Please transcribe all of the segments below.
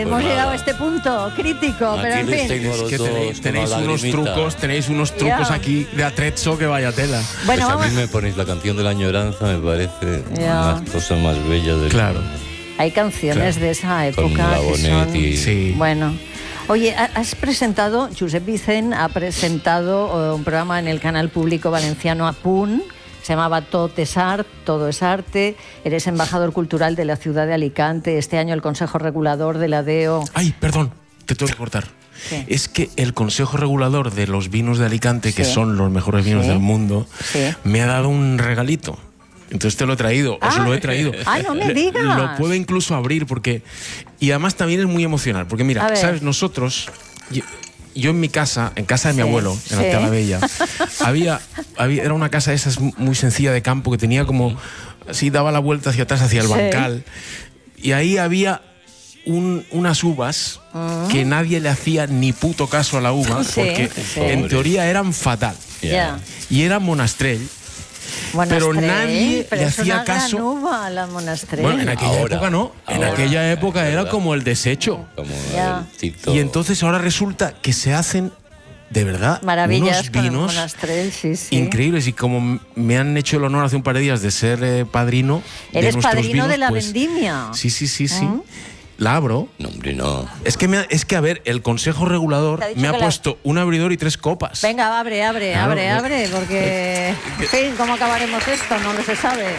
Hemos llegado a este punto crítico, pero en fin. Es que tenéis unos trucos aquí de atrezzo que vaya tela. Bueno, pues a mí me ponéis la canción de la añoranza, me parece una cosa más bella del mundo. Hay canciones de esa época que son... Sí. Bueno. Oye, has presentado, Josep Vicent ha presentado un programa en el canal público valenciano A Punt, se llamaba Tot és Art, Todo es Arte. Eres embajador cultural de la ciudad de Alicante. Este año el Consejo Regulador de la DEO... Ay, perdón, te tengo que cortar. Sí. Es que el Consejo Regulador de los vinos de Alicante, que son los mejores vinos del mundo, me ha dado un regalito. Entonces te lo he traído, os lo he traído. No me digas. Lo puedo incluso abrir porque... Y además también es muy emocional, porque mira, ¿sabes? Nosotros... Yo en mi casa, en casa de mi abuelo, en Alcalá la Bella, era una casa de esas muy sencilla de campo que tenía como... Así daba la vuelta hacia atrás, hacia el bancal. Y ahí había unas uvas que nadie le hacía ni puto caso a la uva, porque en teoría eran fatal. Y era Monastrell. Pero nadie le hacía caso. Uva, la Monastrell. Bueno, en aquella época no. En aquella época era como el desecho. Como y entonces ahora resulta que se hacen de verdad maravillas unos vinos increíbles. Y como me han hecho el honor hace un par de días de ser padrino de nuestros padrino vinos, de la vendimia. Sí. La abro. No, hombre, no. Es que, a ver, el Consejo Regulador me ha puesto un abridor y 3 copas. Venga, abre, porque... En fin, ¿cómo acabaremos esto? No lo se sabe.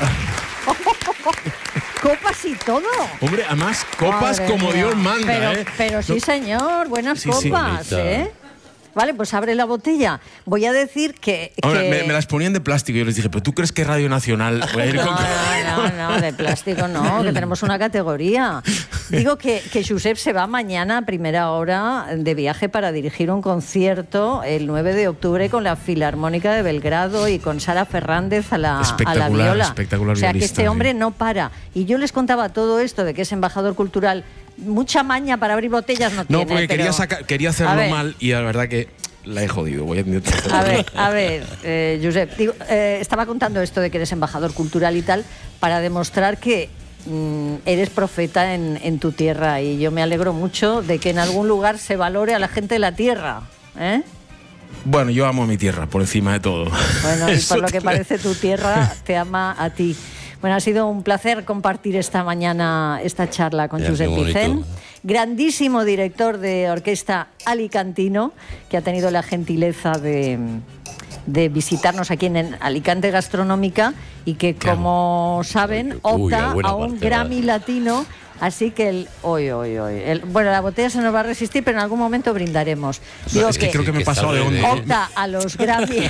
Copas y todo. Hombre, además, copas como Dios manda, Pero sí, señor, buenas copas, Vale, pues abre la botella. Voy a decir que... Ahora, me las ponían de plástico y yo les dije, ¿pero tú crees que Radio Nacional va a ir con...? No, de plástico no, que tenemos una categoría. Digo que Josep se va mañana a primera hora de viaje para dirigir un concierto el 9 de octubre con la Filarmónica de Belgrado y con Sara Fernández a la viola. Espectacular. O sea, que este hombre no para. Y yo les contaba todo esto de que es embajador cultural. Mucha maña para abrir botellas no tiene. No, porque quería hacerlo mal y la verdad que la he jodido. Voy a ver, Josep, estaba contando esto de que eres embajador cultural y tal para demostrar que eres profeta en tu tierra, y yo me alegro mucho de que en algún lugar se valore a la gente de la tierra, Bueno, yo amo a mi tierra por encima de todo. Bueno, y por lo que parece tu tierra te ama a ti. Bueno, ha sido un placer compartir esta mañana esta charla con Josep Vicent, grandísimo director de orquesta alicantino, que ha tenido la gentileza de visitarnos aquí en Alicante Gastronómica y que, como saben, opta a un Grammy Latino. Así que bueno, la botella se nos va a resistir, pero en algún momento brindaremos. Digo es que creo que me he pasado de onda. Opta a los Grammy.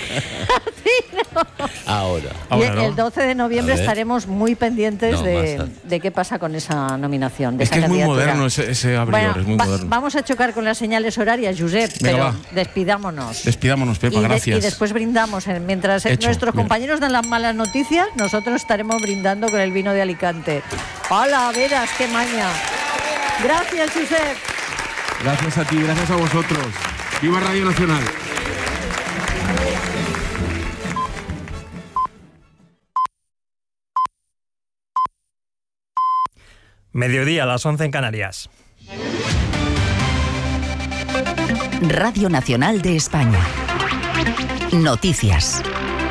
Ahora y el 12 de noviembre estaremos muy pendientes de qué pasa con esa nominación. Es que es muy moderno ese abridor, es muy moderno. Vamos a chocar con las señales horarias, Josep, pero despidámonos. Despidámonos, Pepa, gracias. Y después brindamos. Mientras nuestros compañeros dan las malas noticias, nosotros estaremos brindando con el vino de Alicante. ¡Hola, verás qué maña! Gracias, Josep. Gracias a ti, gracias a vosotros. ¡Viva Radio Nacional! Mediodía, a las 11 en Canarias. Radio Nacional de España. Noticias.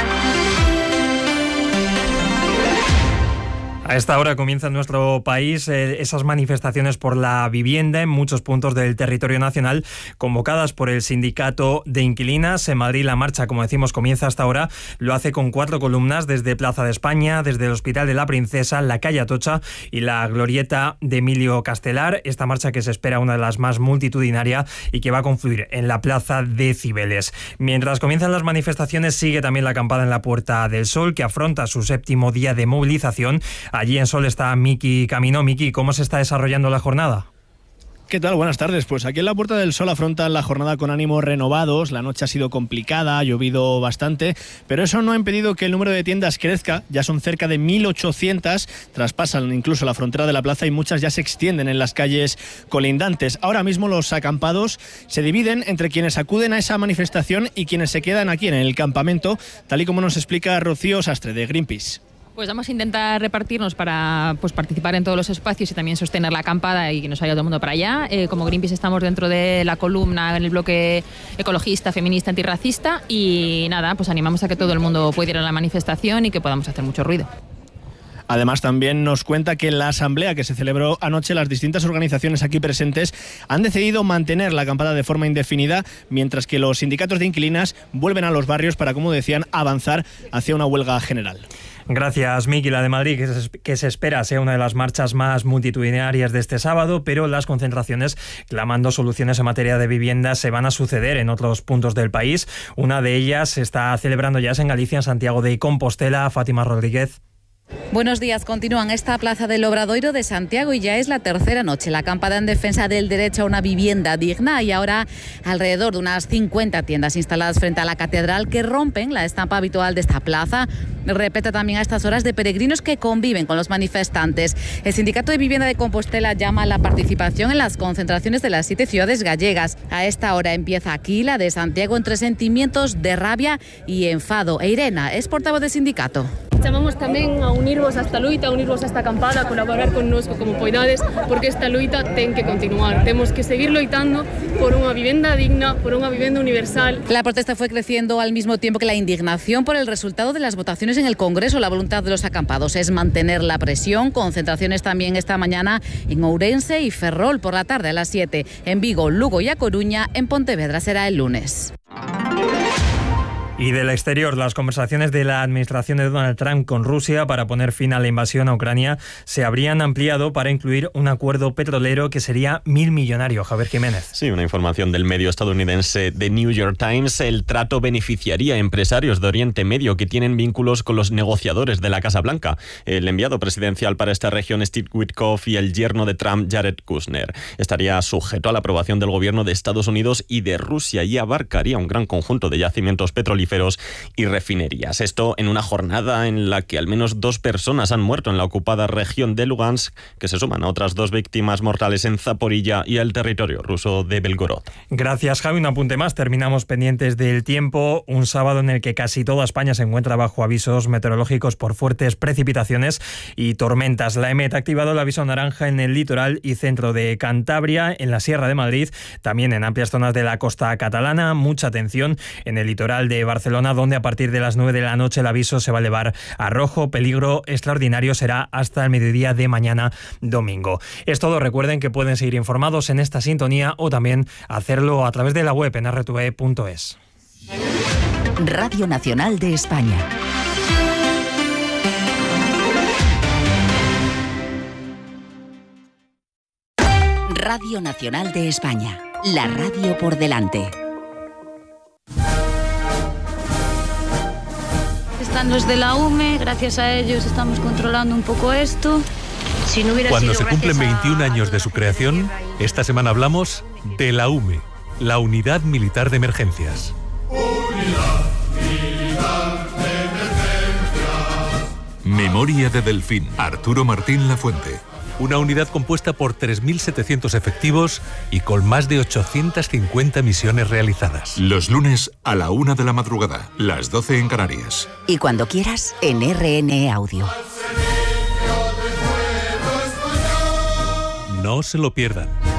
A esta hora comienza en nuestro país esas manifestaciones por la vivienda en muchos puntos del territorio nacional, convocadas por el Sindicato de Inquilinas. En Madrid la marcha, como decimos, comienza hasta ahora. Lo hace con 4 columnas desde Plaza de España, desde el Hospital de la Princesa, la calle Atocha y la glorieta de Emilio Castelar. Esta marcha que se espera una de las más multitudinarias y que va a confluir en la Plaza de Cibeles. Mientras comienzan las manifestaciones, sigue también la acampada en la Puerta del Sol, que afronta su 7º día de movilización. Allí en Sol está Miki Camino. Miki, ¿cómo se está desarrollando la jornada? ¿Qué tal? Buenas tardes. Pues aquí en la Puerta del Sol afrontan la jornada con ánimos renovados. La noche ha sido complicada, ha llovido bastante, pero eso no ha impedido que el número de tiendas crezca. Ya son cerca de 1.800, traspasan incluso la frontera de la plaza y muchas ya se extienden en las calles colindantes. Ahora mismo los acampados se dividen entre quienes acuden a esa manifestación y quienes se quedan aquí en el campamento, tal y como nos explica Rocío Sastre de Greenpeace. Pues vamos a intentar repartirnos para participar en todos los espacios y también sostener la acampada y que nos vaya todo el mundo para allá. Como Greenpeace estamos dentro de la columna en el bloque ecologista, feminista, antirracista y nada, pues animamos a que todo el mundo pueda ir a la manifestación y que podamos hacer mucho ruido. Además, también nos cuenta que en la asamblea que se celebró anoche, las distintas organizaciones aquí presentes han decidido mantener la acampada de forma indefinida, mientras que los sindicatos de inquilinas vuelven a los barrios para, como decían, avanzar hacia una huelga general. Gracias, Miki. La de Madrid, que se espera sea una de las marchas más multitudinarias de este sábado, pero las concentraciones clamando soluciones en materia de vivienda se van a suceder en otros puntos del país. Una de ellas se está celebrando ya en Galicia, en Santiago de Compostela. Fátima Rodríguez. Buenos días. Continúan esta plaza del Obradoiro de Santiago y ya es la tercera noche. La acampada en defensa del derecho a una vivienda digna y ahora alrededor de unas 50 tiendas instaladas frente a la catedral que rompen la estampa habitual de esta plaza. Repete también a estas horas de peregrinos que conviven con los manifestantes. El Sindicato de Vivienda de Compostela llama a la participación en las concentraciones de las 7 ciudades gallegas. A esta hora empieza aquí la de Santiago entre sentimientos de rabia y enfado. Irena es portavoz del sindicato. Chamamos tamén a unirvos a esta luita, a unirvos a esta acampada, a colaborar connosco como poidades, porque esta luita ten que continuar. Temos que seguir loitando por unha vivenda digna, por unha vivenda universal. La protesta fue creciendo al mismo tiempo que la indignación por el resultado de las votaciones en el Congreso. La voluntad de los acampados es mantener la presión. Concentraciones también esta mañana en Ourense y Ferrol por la tarde a las 7. En Vigo, Lugo y A Coruña. En Pontevedra será el lunes. Y del exterior, las conversaciones de la administración de Donald Trump con Rusia para poner fin a la invasión a Ucrania se habrían ampliado para incluir un acuerdo petrolero que sería millonario. Javier Jiménez. Sí, una información del medio estadounidense The New York Times. El trato beneficiaría a empresarios de Oriente Medio que tienen vínculos con los negociadores de la Casa Blanca. El enviado presidencial para esta región, Steve Witkoff, y el yerno de Trump, Jared Kushner. Estaría sujeto a la aprobación del gobierno de Estados Unidos y de Rusia y abarcaría un gran conjunto de yacimientos petrolíferos y refinerías. Esto en una jornada en la que al menos 2 personas han muerto en la ocupada región de Lugansk, que se suman a otras 2 víctimas mortales en Zaporilla y el territorio ruso de Belgorod. Gracias, Javi. Un apunte más. Terminamos pendientes del tiempo. Un sábado en el que casi toda España se encuentra bajo avisos meteorológicos por fuertes precipitaciones y tormentas. La EMET ha activado el aviso naranja en el litoral y centro de Cantabria, en la Sierra de Madrid, también en amplias zonas de la costa catalana. Mucha atención en el litoral de Barcelona, donde a partir de las 9 de la noche el aviso se va a elevar a rojo. Peligro extraordinario será hasta el mediodía de mañana domingo. Es todo. Recuerden que pueden seguir informados en esta sintonía o también hacerlo a través de la web en rtve.es. Radio Nacional de España. Radio Nacional de España. La radio por delante. Están los de la UME, gracias a ellos estamos controlando un poco esto. Si no Cuando se cumplen 21 años de su creación, esta semana hablamos de la UME, la Unidad Militar de Emergencias. Memoria de Delfín, Arturo Martín Lafuente. Una unidad compuesta por 3.700 efectivos y con más de 850 misiones realizadas. Los lunes a la 1 de la madrugada, las 12 en Canarias. Y cuando quieras, en RN Audio. No se lo pierdan.